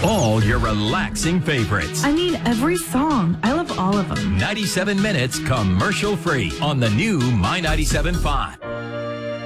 all your relaxing favorites. I mean, every song. I love all of them. 97 minutes commercial free on the new My 97.5.